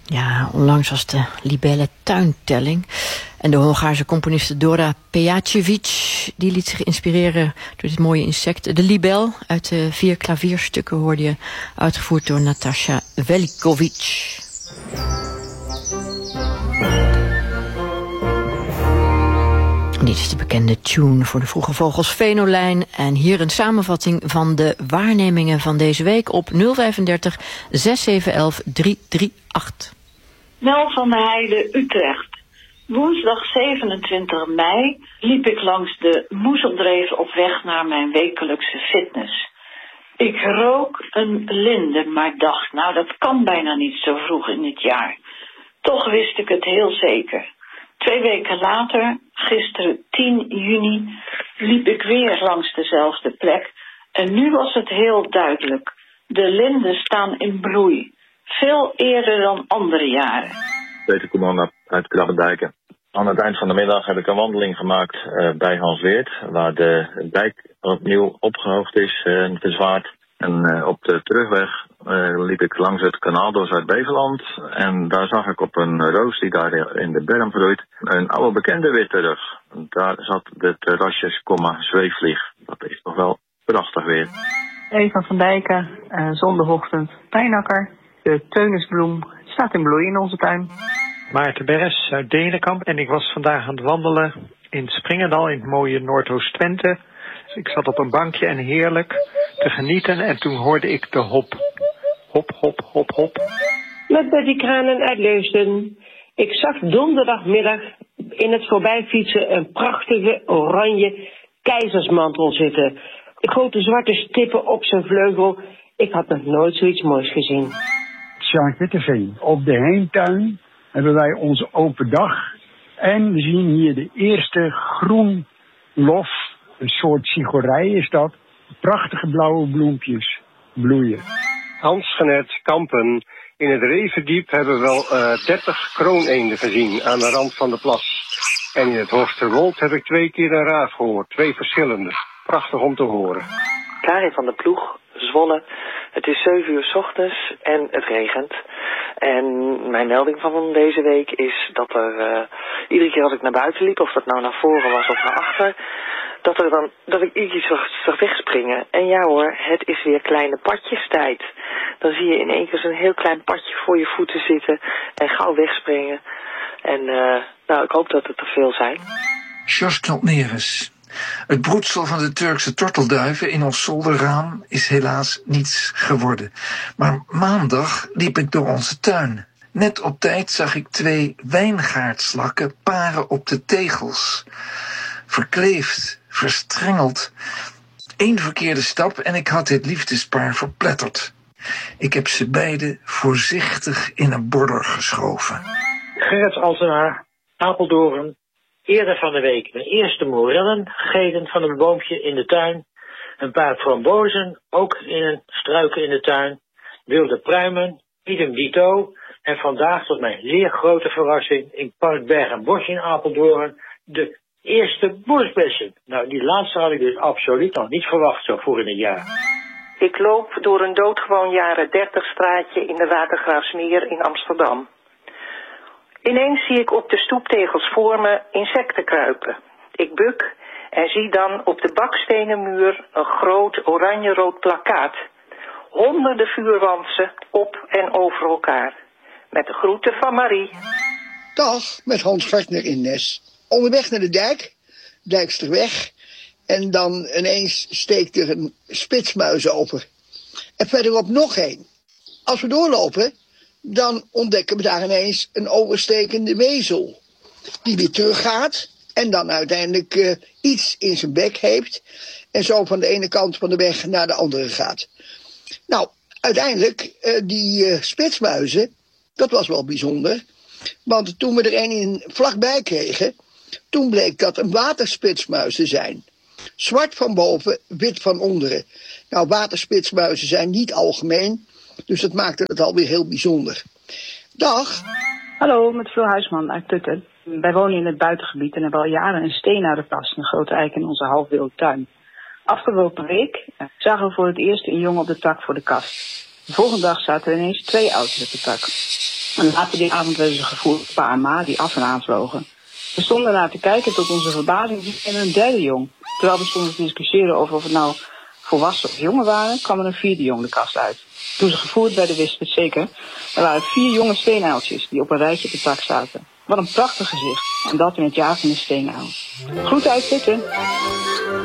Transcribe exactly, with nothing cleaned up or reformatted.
Ja, onlangs was de libelle tuintelling. En de Hongaarse componiste Dora Pejacevic die liet zich inspireren door dit mooie insect. De libel uit de vier klavierstukken hoorde je, uitgevoerd door Natasha Velikovic. Dit is de bekende tune voor de vroege vogels Venolijn. En hier een samenvatting van de waarnemingen van deze week op nul vijfendertig zes zeven een een drie drie acht. Nel van der Heide, Utrecht. Woensdag zevenentwintig mei liep ik langs de Moezeldreef op weg naar mijn wekelijkse fitness. Ik rook een linde, maar dacht, nou dat kan bijna niet zo vroeg in het jaar. Toch wist ik het heel zeker. Twee weken later, gisteren tien juni, liep ik weer langs dezelfde plek. En nu was het heel duidelijk. De linden staan in bloei. Veel eerder dan andere jaren. Peter Koeman uit Krabbendijken. Aan het eind van de middag heb ik een wandeling gemaakt uh, bij Hans Weert, waar de dijk opnieuw opgehoogd is en uh, verzwaard. En uh, op de terugweg uh, liep ik langs het kanaal door Zuid-Beveland. En daar zag ik op een roos die daar in de berm groeit een oude bekende weer terug. En daar zat de terrasjes, komma, zweefvlieg. Dat is toch wel prachtig weer. Eva van Dijken, uh, zondagochtend, Pijnakker. De teunisbloem staat in bloei in onze tuin. Maarten Beres uit Denenkamp en ik was vandaag aan het wandelen in Springendal in het mooie Noordoost-Twente. Dus ik zat op een bankje en heerlijk te genieten en toen hoorde ik de hop. Hop, hop, hop, hop. Met Betty Kranen uit Leusden. Ik zag donderdagmiddag in het voorbijfietsen een prachtige oranje keizersmantel zitten. Grote zwarte stippen op zijn vleugel. Ik had nog nooit zoiets moois gezien. Sjaak Witteveen. Op de Heemtuin hebben wij onze open dag. En we zien hier de eerste groen lof. Een soort sigorij is dat. Prachtige blauwe bloempjes bloeien. Hans Genet, Kampen. In het Revendiep hebben we wel uh, dertig krooneenden gezien aan de rand van de plas. En in het Horsterwold heb ik twee keer een raaf gehoord. Twee verschillende. Prachtig om te horen. Karin van de Ploeg, Zwolle. Het is zeven uur 's ochtends en het regent. En mijn melding van deze week is dat er uh, iedere keer als ik naar buiten liep, of dat nou naar voren was of naar achter, dat er dan dat ik iets zag, zag wegspringen. En ja hoor, het is weer kleine padjes tijd. Dan zie je in één keer zo'n heel klein padje voor je voeten zitten en gauw wegspringen. En uh, nou, ik hoop dat het er veel zijn. Jos Knopneres. Het broedsel van de Turkse tortelduiven in ons zolderraam is helaas niets geworden. Maar maandag liep ik door onze tuin. Net op tijd zag ik twee wijngaardslakken paren op de tegels. Verkleefd, verstrengeld. Eén verkeerde stap en ik had dit liefdespaar verpletterd. Ik heb ze beide voorzichtig in een border geschoven. Gerrit Altenaar, Apeldoorn. Eerder van de week mijn eerste morellen gegeten van een boompje in de tuin. Een paar frambozen, ook in een struiken in de tuin. Wilde pruimen, idem dito. En vandaag tot mijn zeer grote verrassing in Park Berg en Bos in Apeldoorn de eerste bosbessen. Nou, die laatste had ik dus absoluut nog niet verwacht zo vroeg in het jaar. Ik loop door een doodgewoon jaren dertig straatje in de Watergraafsmeer in Amsterdam. Ineens zie ik op de stoeptegels voor me insecten kruipen. Ik buk en zie dan op de bakstenen muur een groot oranje-rood plakkaat. Honderden vuurwansen op en over elkaar. Met de groeten van Marie. Dag, met Hans Gartner in Nes. Onderweg naar de dijk, Dijksterweg. En dan ineens steekt er een spitsmuis open. En verderop nog één. Als we doorlopen, dan ontdekken we daar ineens een overstekende wezel. Die weer teruggaat en dan uiteindelijk uh, iets in zijn bek heeft. En zo van de ene kant van de weg naar de andere gaat. Nou, uiteindelijk, uh, die uh, spitsmuizen, dat was wel bijzonder. Want toen we er een in vlakbij kregen, toen bleek dat een waterspitsmuis te zijn. Zwart van boven, wit van onderen. Nou, waterspitsmuizen zijn niet algemeen. Dus dat maakte het alweer heel bijzonder. Dag. Hallo, met Vlo Huisman uit Putten. Wij wonen in het buitengebied en hebben al jaren een steenaderkast, een grote eik in onze halfwilde tuin. Afgelopen week zagen we voor het eerst een jongen op de tak voor de kast. De volgende dag zaten er ineens twee ouders op de tak. En later die avond werden ze gevoerd door pa en ma die af en aan vlogen. We stonden ernaar te kijken tot onze verbazing en een derde jong. Terwijl we stonden te discussiëren over of het nou volwassen of jongen waren, kwam er een vierde jong de kast uit. Toen ze gevoerd werden wisten we het zeker. Er waren vier jonge steenuiltjes die op een rijtje op het dak zaten. Wat een prachtig gezicht. En dat in het jaar van de steenuil. Groeten uit Putten.